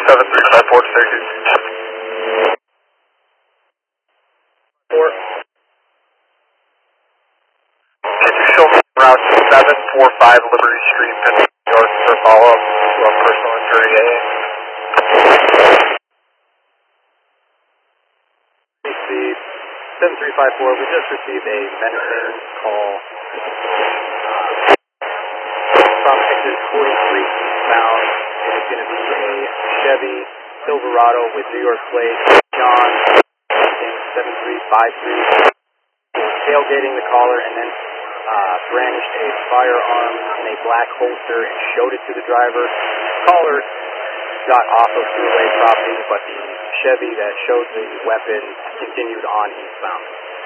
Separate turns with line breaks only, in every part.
7354 to 32. 4. Can you show me route 745 Liberty Street, Penn York for follow-up to a personal injury AA?
Speed 7354, we just received a menacing call from exit 43 eastbound. It is going to be a Chevy Silverado with New York plate, John Lincoln 7353, tailgating the caller and then brandished a firearm in a black holster and showed it to the driver. Caller got off of Thruway property, but the Chevy that showed the weapon continued on eastbound.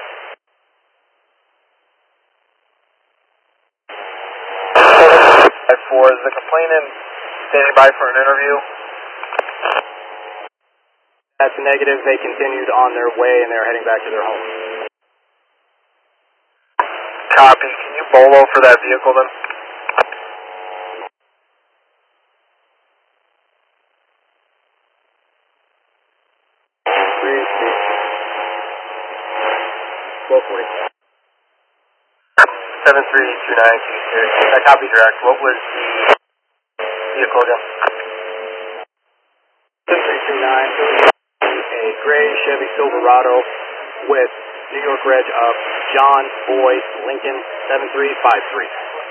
4, is the complainant standing by for an interview?
That's a negative. They continued on their way and they're heading back to their home.
Copy. Can you bolo for that vehicle then? Seven three two nine two six. I copy direct. What was the vehicle again?
7329, a gray Chevy Silverado with New York reg of John Boy Lincoln 7353.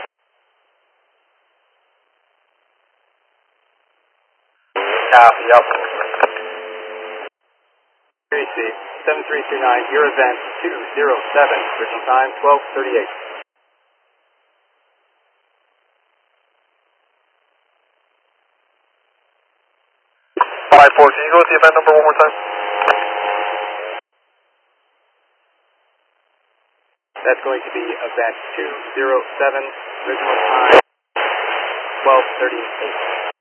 Copy, up.
7329, your event 207, original time 12:38.
54, can you go with the event number one more time?
That's going to be event 207, original time 12:38.